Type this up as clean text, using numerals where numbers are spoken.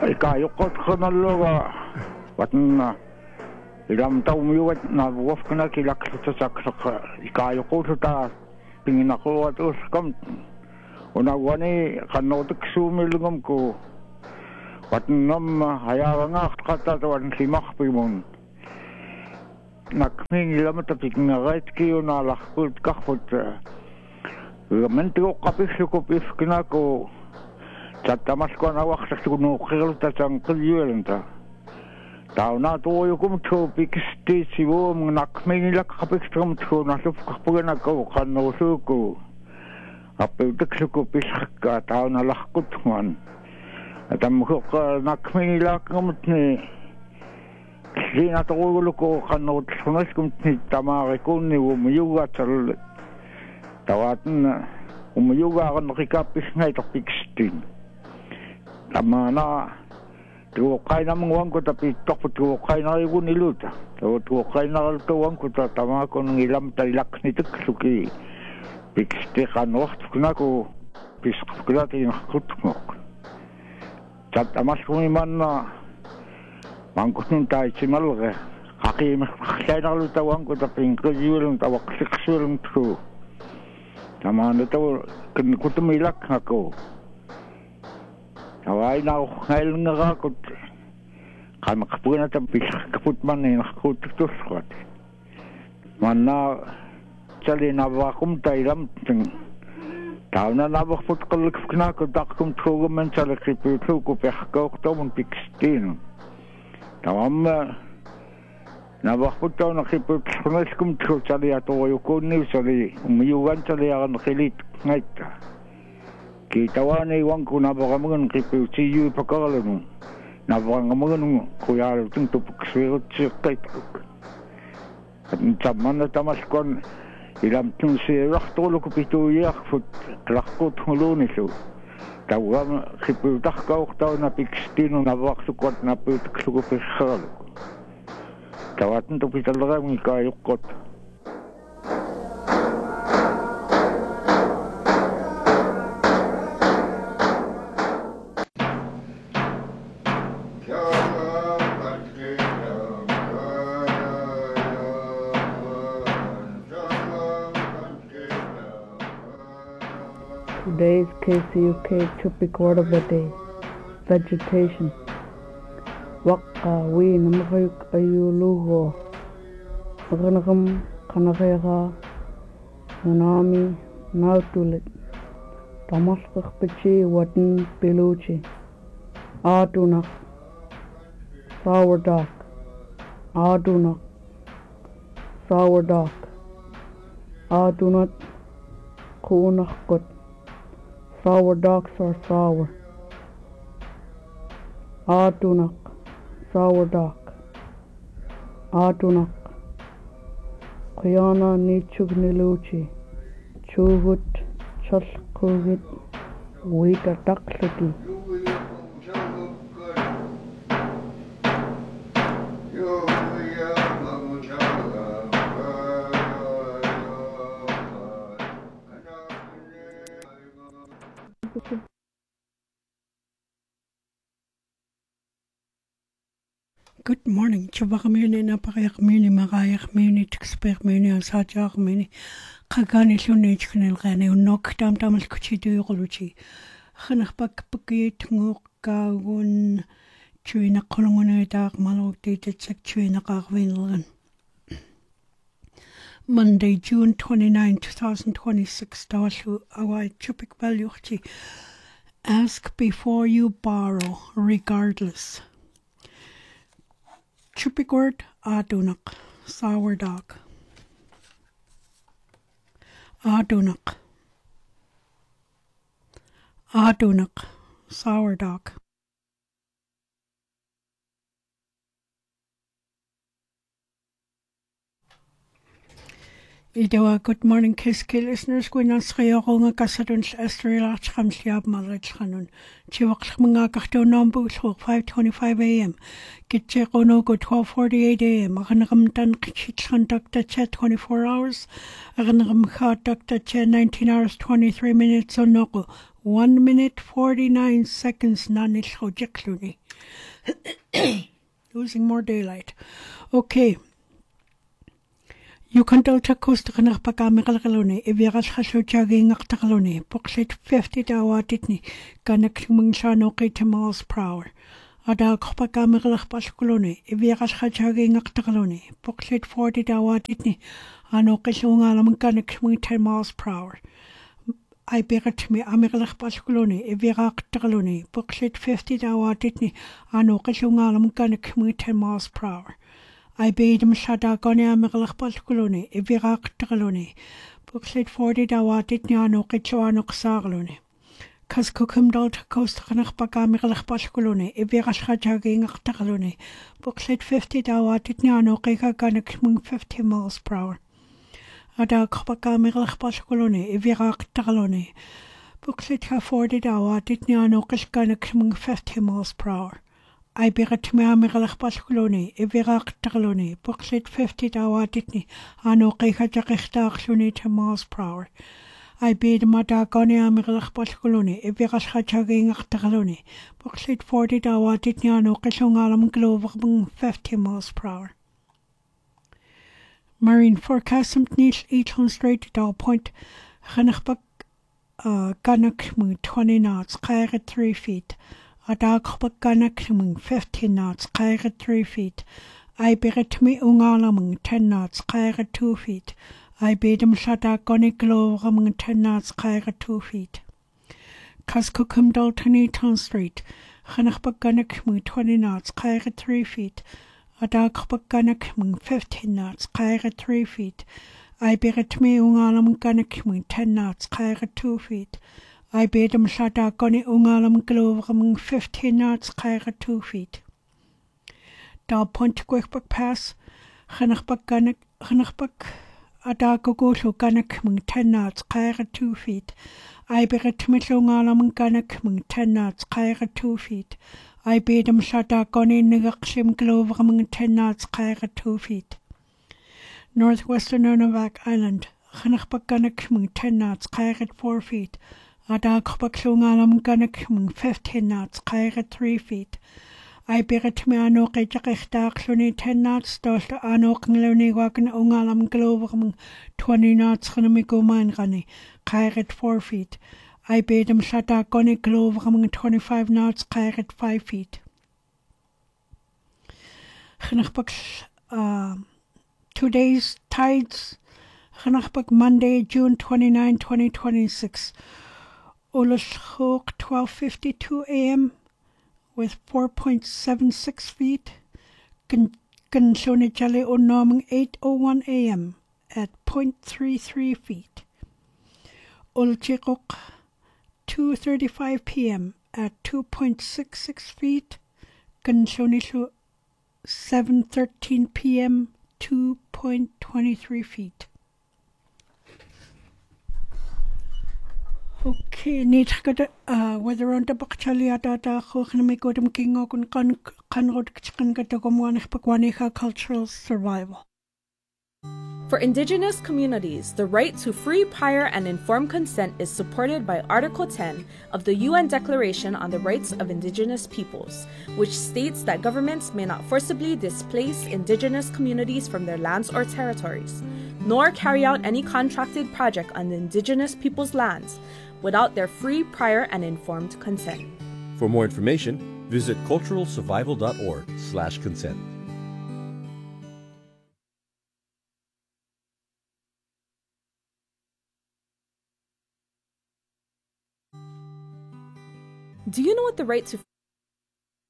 Ikayukot kanalloga watna ilam taumiyuat na wafkana kilaklutasaksak ikayukututa pinginakuat uskam unawani kanotik sumilungam ko watnam hayawangak katatawan simakpimun nakming ilam tapik ngait kiyo na lakut kakut mentiko kapisukupis kinako Tamas ko na wak sa suno kilta sang kilyelenta. Tao na to yung to piksti siwo mga nakmingila kapikstrom to na supkapugan ako kanoso ko. Apiltik suko piska tao na lakot man. At ang mga nakmingila kamot ni Sina to ko kanot sunas kumot ni tamari ko ni umiyuga sa tawatan umiyuga ako nakikapis ngay to pikstin. Tama na tuwakay na mga wangko tapi tuwakay na yung niluta tuwakay na ito wangko tama ko ng ilam talak nito suki pikste kanwakt ko na ko pisk ko na tayo nakakutmok tamas ko naman na mangkot nung tayo simalga kakay na luta wangko tapi yung tawak siksurong to tama na ito kutumilak ako Away na ako ngayon nga kakot. Kaya makapunan at kaput man eh, nakakututos ko. Man na, sali nabakum tayo lam. Tao na nabakput kalikip na ko, dakum tugaman sali kiputu ko, pekakaw ko ito mong pikstin. Tawam, nabakput tayo nakiput ko na iskum to, sali ato kayo ko niyo, sali umiyugan sali ako nakilit ngayt. Kita ni wang ko nabakangan kipu siyu pakalan nabakangan kuya tung tupuk sirut sirkait at taman na tamas kon ilam tung sirak tolo ko pitu yak fut lakot huluni so tawam kipu tak kau tau na pikstino nabak sukot na pituk suko piskal tawatan tu pitalaga ngikayukot Today's KCUK Tropic Word of the Day, Vegetation. Waka we namakayuk ayulugo. Maganakam kanakayaka Munami Nautulit. Tamaskak pichi watan piluchi. Adunak Sourdock. Adunak Sourdock. Adunat Kunakot. Sourdocks are sour. Adunak, sourdock. Adunak. Kuyana nichug niluchi. Chugut, chaskugit. Wita taksaki. Good morning. Chubakamirni napakayakmirni makayakmirni tikspekmirni asachakmirni kagani lunechkanelgani unok tamtamal kuchiduyuluchi khanakpakpakit ngukkagun chuina qolungunaitaq malugtitsak chuina qaqwinlgan Monday, June 29, 2026. Tawashu awai chupik valuchi. Ask before you borrow, regardless. Chupik word adunak, sourdock. Adunak. Adunak, sourdock. Idawa good morning Kiski listeners Gwinas Rioronga Kasaduns Estrela Chamsliab Malachanun. Chivak Mangakto Nambu 5:25 a.m. Kitcherono go 12:48 a.m. Aganagam Dan Kichichan Dr. Che 24 hours. Aganagam Kha Dr. Che 19 hours 23 minutes Onogo 1 minute 49 seconds Nanish Hojekluni. Losing more daylight. Okay. You can delta coast nach Pagamigalone, if you are jogging at Tagalone, Poxlet 50 hour ditney, Ganak Shano 80 miles per hour. Ada Kopagamigal Pascolone, if you are jogging at Tagalone, Poxlet 40 hour ditney, Anokishungalam Ganak 10 miles per hour. I begat me Amigal Pascolone, if you are Tagalone, Poxlet 50 hour ditney, Anokishungalam Ganak 10 miles per hour. I bade him shada goni amigalach pasculone, evirak tagalone. Booklet 40 dawa ditniano kichuano xaglone. Kaskukum dalta coast kanach bagamigalach pasculone, evirash hajaging tagalone. Booklet 50 dawa ditniano kika ganak 50 miles per hour. Ada kopagamigalach pasculone, evirak tagalone. Booklet 40 dawa ditniano kishganak 50 miles per hour. I begat me amigalach pasculone, evirak tagalone, booklet 50 dawa ditni, ano kikajakistakslune 10 miles per hour. I bade madagone amigalach pasculone, evirash hajaging tagalone, booklet 40 dawa ditni ano kishungalam glover 50 miles per hour. Marine forecast niche each on straight down point, Hanachbak ganak 20 knots, kaya 3 feet. Adag Ganak 15 knots, kaya 3 feet. I begat me ungalamung 10 knots, kaya 2 feet. I bade him shada goni gloramung 10 knots, kaya 2 feet. Kaskukum Daltoni Town Street, Hanachbak Ganak 20 knots, kaya 3 feet. Adag Ganak 15 knots, kaya 3 feet. I begat me ungalamung Ganak 10 knots, kaya 2 feet. I bade him shada goni ungalam glover 15 knots, kaya 2 feet. Dal Point Quickbuck Pass, Hanachbak Adagogosho Ganak 10 knots, kaya 2 feet. I bade ungalam Ganak 10 knots, kaya 2 feet. I bade him shada goni nigakshim glover 10 knots, kaya 2 feet. Northwestern Nunavak Island, Hanachbak Ganak 10 knots, kaya 4 feet. Adag Bakshungalam Ganak 15 knots, kaya 3 feet. I begat me ano kajakistaksluni 10 knots, dosta ano kangluni wakan ungalam glover 20 knots kanamigo man gani, kaya 4 feet. I bade him shada goni glover 25 knots, kaya 5 feet. Today's tides, Monday, June 29, 2026. Ulashok 12:52 a.m. with 4.76 feet. Ganshonijale Onoming 8:01 a.m. at 0.33 feet. Ulchikok 2:35 p.m. at 2.66 feet. Ganshonishu 7:13 p.m. 2.23 feet. Okay, need whether on the Bakchaliata, Hochamigodum King Ogun Kanrod Kangatagomwanich cultural survival. For Indigenous communities, the right to free, prior, and informed consent is supported by Article 10 of the UN Declaration on the Rights of Indigenous Peoples, which states that governments may not forcibly displace Indigenous communities from their lands or territories, nor carry out any contracted project on the Indigenous peoples' lands without their free, prior, and informed consent. For more information, visit culturalsurvival.org/consent. Do you know what the right to